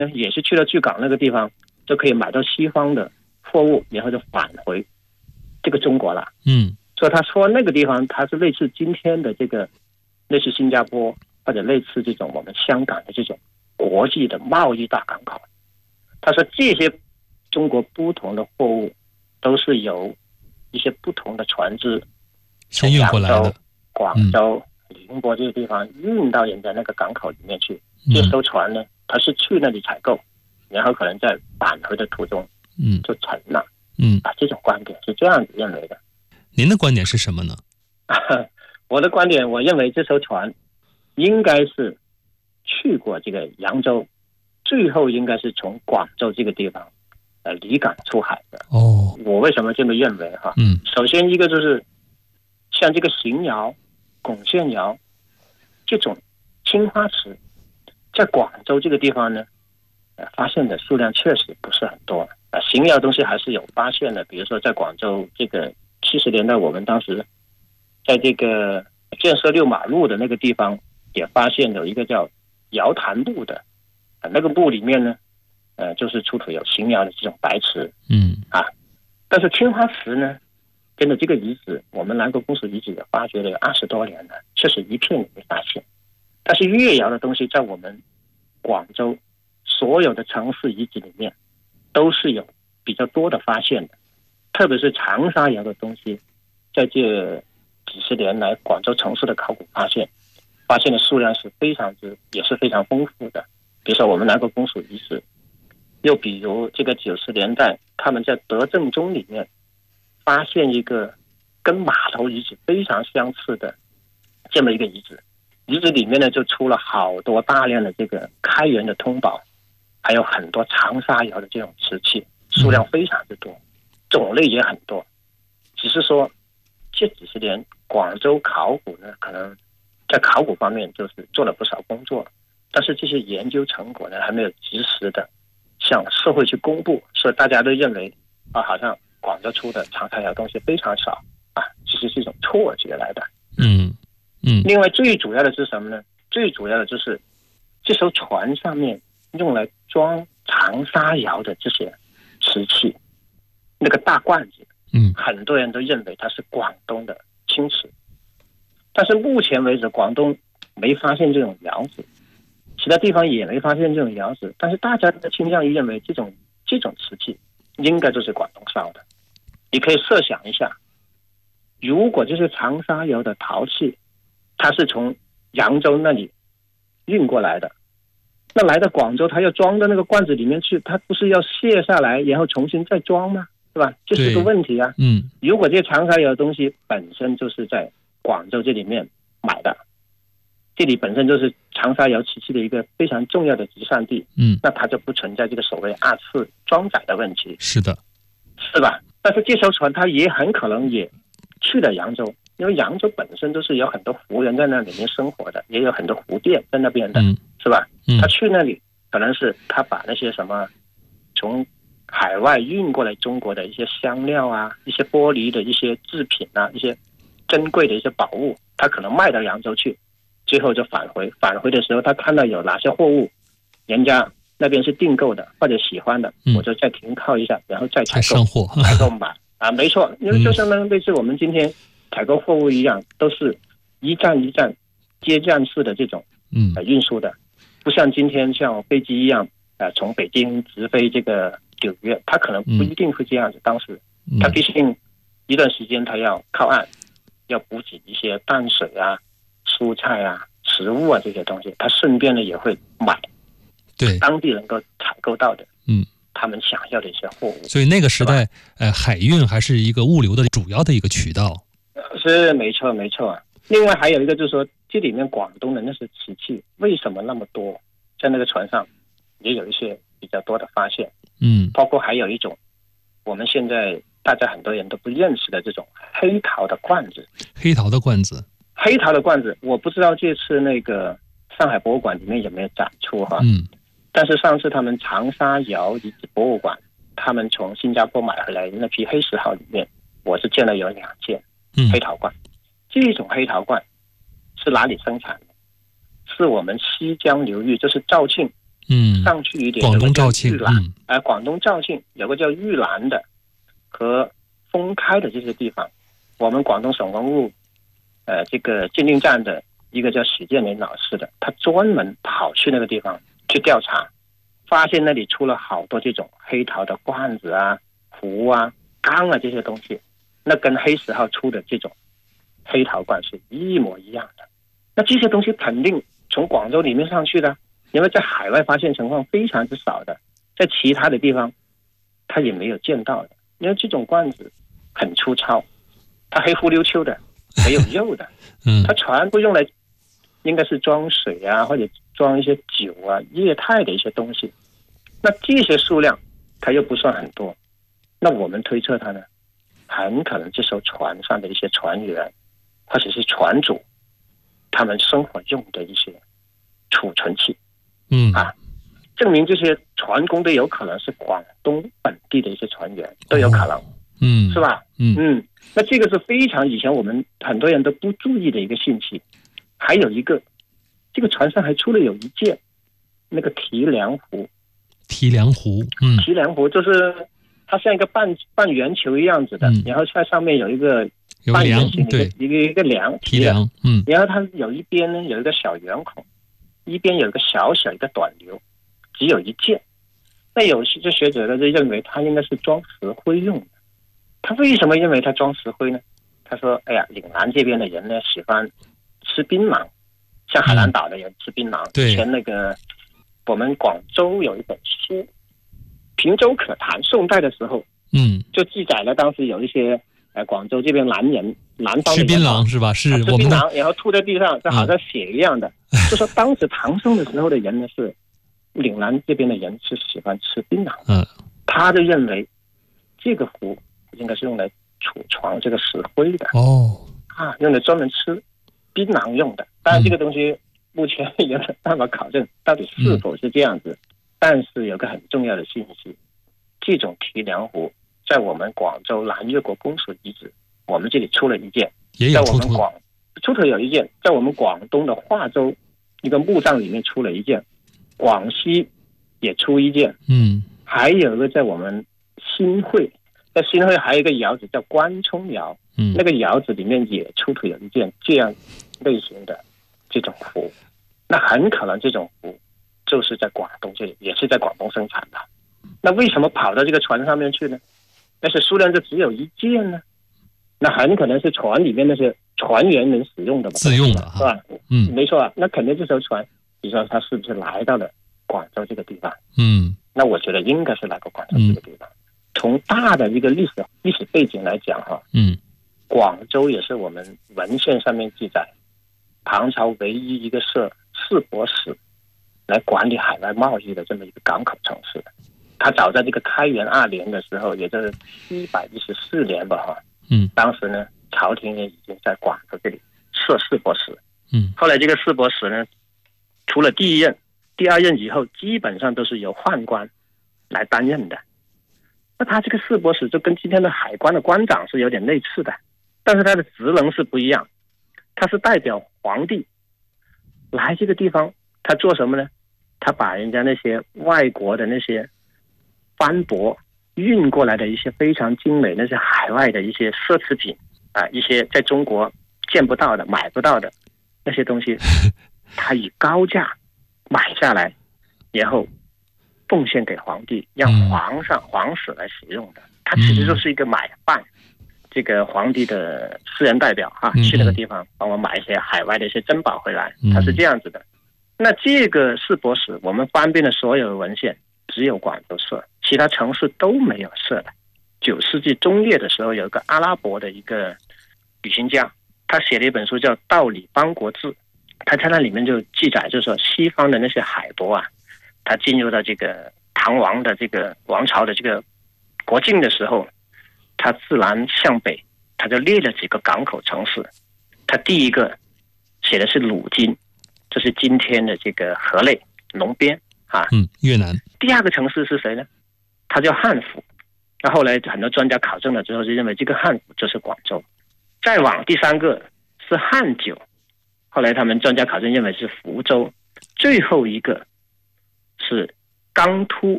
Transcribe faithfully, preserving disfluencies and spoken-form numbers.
也是去了巨港那个地方，就可以买到西方的货物，然后就返回这个中国了。 嗯， 所以他说那个地方它是类似今天的这个，类似新加坡或者类似这种我们香港的这种国际的贸易大港口。他说这些中国不同的货物都是由一些不同的船只先运过来的， 广州、嗯、宁波这些地方运到人家那个港口里面去。这艘船呢，它是去那里采购，然后可能在返回的途中， 嗯， 就沉了。 嗯， 啊，这种观点是这样子认为的。 您的观点是什么呢？ 我的观点，我认为这艘船应该是去过这个扬州，最后应该是从广州这个地方呃离港出海的。 哦， 我为什么这么认为哈？ 嗯， 首先一个就是像这个邢窑、拱线窑这种青花瓷，在广州这个地方呢，呃，发现的数量确实不是很多。啊，邢窑东西还是有发现的，比如说在广州这个七十年代，我们当时在这个建设六马路的那个地方也发现有一个叫窑坛墓的，啊，那个墓里面呢，呃，就是出土有邢窑的这种白瓷， 嗯啊，但是青花瓷呢，真的这个遗址，我们南国公署遗址也发掘了有二十多年了，确实一片也没发现。但是越窑的东西在我们广州所有的城市遗址里面都是有比较多的发现的，特别是长沙窑的东西，在这几十年来广州城市的考古发现发现的数量是非常之也是非常丰富的。比如说我们南国公署遗址，又比如这个九十年代他们在德政中里面发现一个跟码头遗址非常相似的这么一个遗址，遗址里面呢就出了好多大量的这个开元的通宝，还有很多长沙窑的这种瓷器，数量非常之多，种类也很多。只是说这几十年广州考古呢，可能在考古方面就是做了不少工作，但是这些研究成果呢还没有及时的向社会去公布，所以大家都认为啊，好像广州出的长沙窑东西非常少啊，其实是一种错觉来的。 嗯嗯。 另外最主要的是什么呢？最主要的就是这艘船上面用来装长沙窑的这些瓷器，那个大罐子， 嗯， 很多人都认为它是广东的青瓷，但是目前为止广东没发现这种窑址，其他地方也没发现这种窑址，但是大家都倾向于认为这种这种瓷器应该就是广东烧的。你可以设想一下，如果就是长沙窑的陶器，它是从扬州那里运过来的，那来到广州，它要装到那个罐子里面去，它不是要卸下来，然后重新再装吗？是吧？这是个问题啊。 嗯， 如果这长沙窑的东西本身就是在广州这里面买的，这里本身就是长沙窑瓷器的一个非常重要的集散地， 嗯， 那它就不存在这个所谓二次装载的问题。 是的， 是吧？但是这艘船它也很可能也去了扬州，因为扬州本身都是有很多胡人在那里面生活的，也有很多胡店在那边的， 嗯， 是吧？ 嗯， 他去那里可能是他把那些什么从海外运过来中国的一些香料啊，一些玻璃的一些制品啊，一些珍贵的一些宝物，他可能卖到扬州去，最后就返回。返回的时候，他看到有哪些货物人家那边是订购的或者喜欢的， 嗯， 我就再停靠一下，然后再采购上货， 采购买啊，没错，因为就相当于类似我们今天采购货物一样，都是一站一站接站式的这种嗯、 呃、运输的，不像今天像飞机一样呃从北京直飞这个纽约，它可能不一定会这样子。当时它毕竟一段时间它要靠岸，要补给一些淡水啊、蔬菜啊、食物啊这些东西，它顺便呢也会买对当地能够采购到的， 嗯， 他们想要的一些货物。 所以那个时代，呃，海运还是一个物流的主要的一个渠道。 是没错没错。另外还有一个就是说，这里面广东的那些瓷器为什么那么多？在那个船上也有一些比较多的发现， 嗯， 包括还有一种我们现在大家很多人都不认识的这种黑陶的罐子。 黑陶的罐子， 黑陶的罐子，我不知道这次那个上海博物馆里面有没有展出哈。 嗯， 但是上次他们长沙窑遗址博物馆，他们从新加坡买回来的那批黑石号里面，我是见了有两件黑陶罐。嗯，这种黑陶罐是哪里生产的？是我们西江流域，就是肇庆嗯， 上去一点， 广东肇庆， 嗯，哎、呃，广东肇庆有个叫玉兰的和封开的这些地方，我们广东省文物呃这个鉴定站的一个叫许建林老师的，他专门跑去那个地方去调查，发现那里出了好多这种黑陶的罐子啊、壶啊、缸啊这些东西，那跟黑石号出的这种黑陶罐是一模一样的。那这些东西肯定从广州里面上去的，因为在海外发现情况非常之少的，在其他的地方他也没有见到的。因为这种罐子很粗糙，它黑乎溜秋的，没有釉的， 嗯， 它全部用来应该是装水啊，或者装一些酒啊、液态的一些东西。那这些数量它又不算很多，那我们推测它呢，很可能这艘船上的一些船员或者是船主，他们生活用的一些储存器， 嗯啊，证明这些船工都有可能是广东本地的一些船员，都有可能，哦、 嗯， 是吧？ 嗯嗯，那这个是非常以前我们很多人都不注意的一个信息。还有一个，这个船上还出了有一件那个提梁壶， 提梁壶，嗯， 提梁壶就是它像一个半半圆球一样子的，嗯、然后在上面有一个半圆形的一个一个梁提梁，嗯， 然后它有一边呢有一个小圆孔，一边有一个小小一个短流，只有一件。那有些学者呢就认为它应该是装石灰用的。他为什么认为它装石灰呢？他说：“哎呀，岭南这边的人呢喜欢吃槟榔，像海南岛的人吃槟榔。嗯、以前那个我们广州有一本书《平洲可谈》，宋代的时候， 嗯， 就记载了当时有一些呃广州这边南人南方的人吃槟榔是吧？是吃槟榔，然后吐在地上，就好像血一样的。 嗯、 就说当时唐宋的时候的人呢是。”岭南这边的人是喜欢吃槟榔， 嗯， 他就认为这个壶应该是用来储藏这个石灰的哦， 啊，用来专门吃槟榔用的。当然，这个东西目前也没有办法考证到底是否是这样子，嗯、但是有个很重要的信息，这种提梁壶在我们广州南越国公署遗址，我们这里出了一件， 也有在我们广出土有一件，在我们广东的化州一个墓葬里面出了一件。广西也出一件，嗯，还有一个在我们新会，在新会还有一个窑子叫关冲窑，嗯，那个窑子里面也出土有一件这样类型的这种壶，那很可能这种壶就是在广东这里，也是在广东生产的。那为什么跑到这个船上面去呢？但是数量就只有一件呢？那很可能是船里面那些船员能使用的吧， 自用的是吧？嗯，没错啊，那肯定这艘船。你说他是不是来到了广州这个地方？嗯，那我觉得应该是来过广州这个地方。嗯、从大的一个历史历史背景来讲，哈，嗯，广州也是我们文献上面记载，唐朝唯一一个设市舶使来管理海外贸易的这么一个港口城市。他早在这个开元二年的时候，也就是七百一十四年吧，哈，嗯，当时呢，朝廷也已经在广州这里设市舶使。嗯，后来这个市舶使呢。除了第一任、第二任以后，基本上都是由宦官来担任的。那他这个市舶使就跟今天的海关的关长是有点类似的，但是他的职能是不一样。他是代表皇帝来这个地方，他做什么呢？他把人家那些外国的那些帆舶运过来的一些非常精美那些海外的一些奢侈品啊，一些在中国见不到的、买不到的那些东西。他以高价买下来，然后奉献给皇帝，让皇上、皇室来使用的。他其实就是一个买办，这个皇帝的私人代表啊，去那个地方帮我买一些海外的一些珍宝回来，他是这样子的。那这个市舶使，我们翻遍了所有的文献，只有广州设，其他城市都没有设的。九世纪中叶的时候，有一个阿拉伯的一个旅行家，他写了一本书叫《道理邦国志》。他在那里面就记载，就是说西方的那些海舶啊，他进入到这个唐王的这个王朝的这个国境的时候，他自然向北，他就列了几个港口城市。他第一个写的是鲁金，这是今天的这个河内龙边啊， 嗯，越南。 第二个城市是谁呢？他叫汉府。那后来很多专家考证了之后，就认为这个汉府就是广州。再往第三个是汉九。后来他们专家考证认为是福州，最后一个是刚突